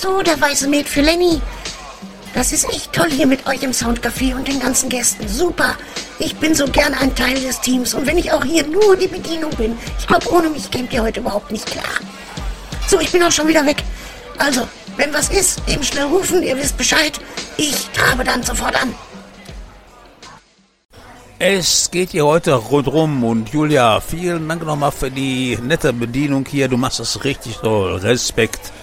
So, der weiße Met für Lenny. Das ist echt toll hier mit euch im Soundcafé und den ganzen Gästen. Super. Ich bin so gern ein Teil des Teams. Und wenn ich auch hier nur die Bedienung bin, ich glaube, ohne mich kämt ihr heute überhaupt nicht klar. So, ich bin auch schon wieder weg. Also, wenn was ist, eben schnell rufen, ihr wisst Bescheid. Ich trabe dann sofort an. Es geht hier heute rundrum und Julia, vielen Dank nochmal für die nette Bedienung hier. Du machst das richtig toll. Respekt.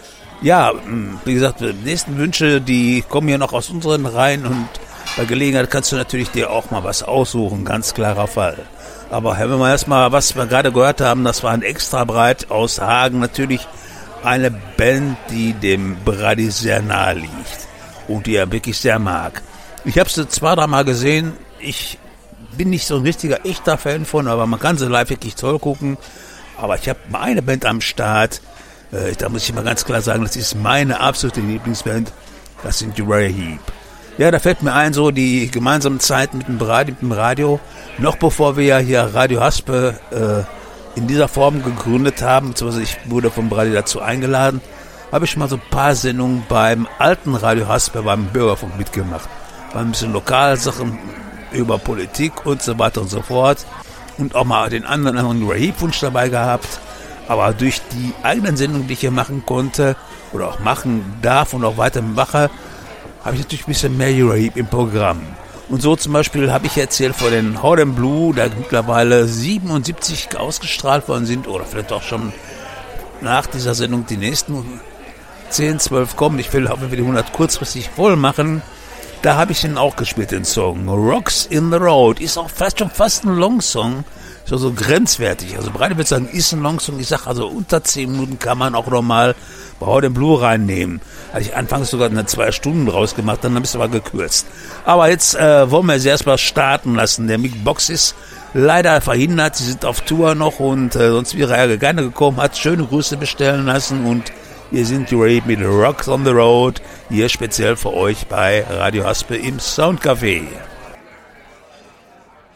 Ja, wie gesagt, die nächsten Wünsche, die kommen ja noch aus unseren Reihen und bei Gelegenheit kannst du natürlich dir auch mal was aussuchen, ganz klarer Fall. Aber hören wir mal erstmal, was wir gerade gehört haben, das war ein Extrabreit aus Hagen, natürlich eine Band, die dem Brady sehr nahe liegt und die er wirklich sehr mag. Ich habe sie 2-3 Mal gesehen, ich bin nicht so ein richtiger, echter Fan von, aber man kann sie live wirklich toll gucken. Aber ich habe mal eine Band am Start, da muss ich mal ganz klar sagen, das ist meine absolute Lieblingsband, das sind die Uriah Heep. Ja, da fällt mir ein, so die gemeinsame Zeit mit dem Radio, noch bevor wir ja hier Radio Haspe in dieser Form gegründet haben, beziehungsweise ich wurde vom Radio dazu eingeladen, habe ich mal so ein paar Sendungen beim alten Radio Haspe, beim Bürgerfunk mitgemacht. War ein bisschen Lokalsachen über Politik und so weiter und so fort und auch mal den anderen Uriah Heep-Wunsch dabei gehabt. Aber durch die eigenen Sendungen, die ich hier machen konnte oder auch machen darf und auch weiter mache, habe ich natürlich ein bisschen mehr Uriah Heep im Programm. Und so zum Beispiel habe ich erzählt von den Hot and Blue, da mittlerweile 77 ausgestrahlt worden sind oder vielleicht auch schon nach dieser Sendung die nächsten 10, 12 kommen. Ich will auch wieder die 100 kurzfristig voll machen. Da habe ich ihn auch gespielt, den Song Rocks in the Road. Ist auch fast ein Longsong. So grenzwertig. Also Breite würde sagen, ist ein Longsong. Ich sage, also unter 10 Minuten kann man auch nochmal bei Hot and Blue reinnehmen. Hatte ich anfangs sogar eine 2 Stunden draus gemacht, dann habe ich es aber gekürzt. Aber jetzt wollen wir sie erstmal starten lassen. Der Mick Box ist leider verhindert. Sie sind auf Tour noch und sonst wäre er gerne gekommen, hat schöne Grüße bestellen lassen und hier sind die Uriah mit Rocks on the Road, hier speziell für euch bei Radio Haspe im Soundcafé.